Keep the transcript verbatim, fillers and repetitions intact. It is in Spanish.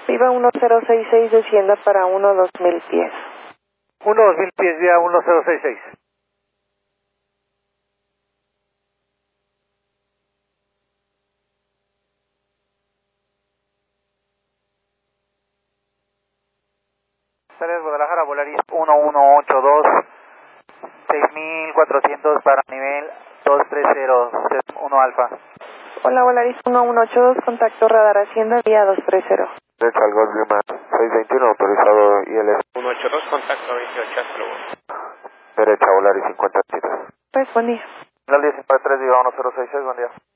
Viva uno cero seis seis, descienda para uno dos mil pies. uno dos mil pies, vía uno cero seis seis. Sales Guadalajara, Volaris uno uno ocho dos, seis mil cuatrocientos para nivel dos tres cero, uno alfa. Hola, Volaris uno uno ocho dos, contacto radar Hacienda, vía dos tres cero. Derecha al Golf Lima seis veintiuno, autorizado I L S. uno ocho dos, contacto veintiocho, hasta luego. Derecha, Volaris cincuenta y siete. Pues, buen día. Final diez cincuenta y tres, diga uno cero seis seis, buen día.